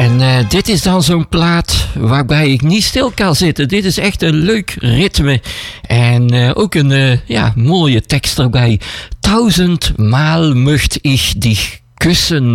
En dit is dan zo'n plaat waarbij ik niet stil kan zitten. Dit is echt een leuk ritme. En ook een mooie tekst erbij. 1000 Mal möcht ich dich küssen.